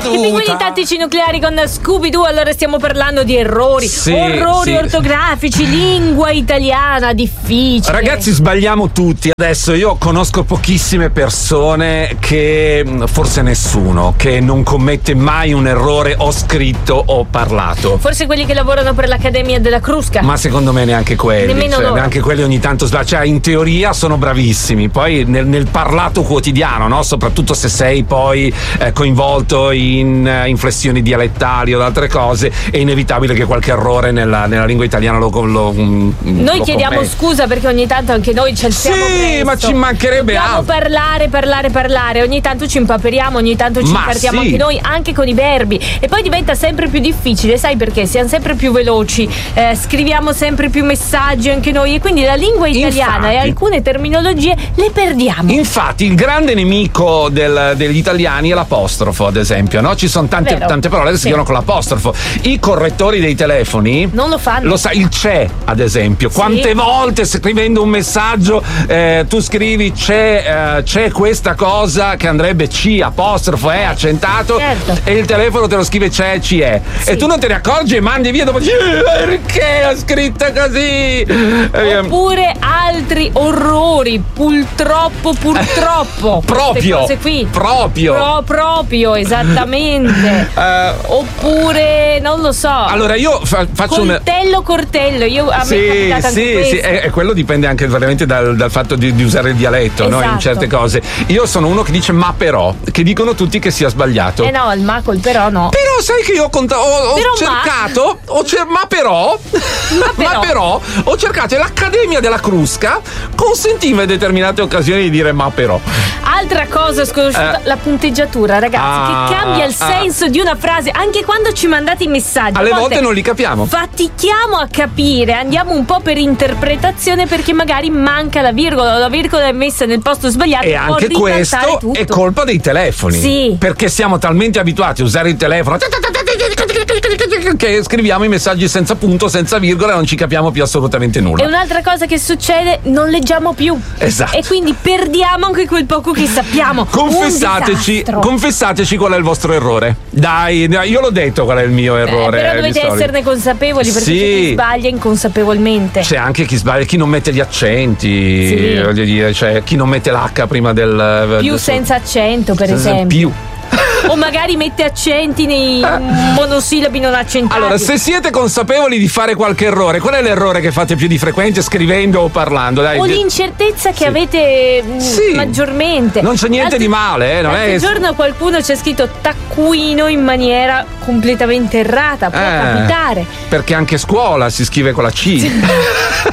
pinguini tattici nucleari con Scooby-Doo. Allora stiamo parlando di errori, ortografici, lingua italiana difficile. Ragazzi, sbagliamo tutti. Adesso io conosco pochissime persone, che forse nessuno, che non commette mai un errore o scritto o parlato. Forse quelli che lavorano per l'Accademia della Crusca. Ma secondo me neanche quelli. Neanche quelli ogni tanto sbagliano. Cioè, in teoria sono bravissimi, poi nel parlato quotidiano, no? Soprattutto se sei poi coinvolto in inflessioni dialettali o altre cose, è inevitabile che qualche errore nella lingua italiana noi chiediamo scusa, perché ogni tanto anche noi ci alziamo presto. Ma ci mancherebbe altro. Parlare, ogni tanto ci impaperiamo, ogni tanto ci impartiamo anche noi, anche con i verbi, e poi diventa sempre più difficile, sai perché? Siamo sempre più veloci, scriviamo sempre più messaggi anche noi, e quindi la lingua italiana e alcune terminologie le perdiamo. Infatti il grande nemico degli italiani è l'apostrofo, ad esempio, no? Ci sono tante parole che si scrivono con l'apostrofo. I correttori dei telefoni non lo fanno. Lo sai, il c'è, ad esempio. Quante volte scrivendo un messaggio tu scrivi c'è questa cosa che andrebbe C apostrofo è accentato, e il telefono te lo scrive c'è CE, e tu non te ne accorgi e mandi via dopo. Perché ha scritto così? Oppure altri orrori, purtroppo proprio cose qui. Proprio esattamente. Oppure non lo so, allora io faccio cortello, a me è capitato anche questo. E quello dipende anche veramente dal fatto di usare il dialetto, no? In certe cose. Io sono uno che dice ma però, che dicono tutti che sia sbagliato. No, il ma col però no. Però sai che io ho cercato, e l'Accademia della Crusca consentiva in determinate occasioni di dire ma però. Altra cosa sconosciuta, la punteggiatura, ragazzi, che cambia il senso di una frase anche quando ci mandate i messaggi. Alle volte non li capiamo. Fatichiamo a capire, andiamo un po' per interpretazione, perché magari manca la virgola, o la virgola è messa nel posto sbagliato. E anche questo tutto. È colpa dei telefoni. Sì. Perché siamo talmente abituati a usare il telefono che scriviamo i messaggi senza punto, senza virgola, e non ci capiamo più assolutamente nulla. E un'altra cosa che succede, non leggiamo più. Esatto. E quindi perdiamo anche quel poco che sappiamo. Confessateci qual è il vostro errore. Dai, io l'ho detto qual è il mio errore. Però dovete esserne consapevoli, perché c'è chi sbaglia inconsapevolmente. C'è anche chi sbaglia, chi non mette gli accenti, voglio dire, cioè chi non mette l'H prima del senza accento, per esempio. O magari mette accenti nei monosillabi non accentati. Allora, se siete consapevoli di fare qualche errore, qual è l'errore che fate più di frequente scrivendo o parlando? Dai, o l'incertezza che avete maggiormente. Non c'è niente di male, non è? Un giorno qualcuno c'è scritto taccuino in maniera completamente errata, può capitare. Perché anche a scuola si scrive con la C.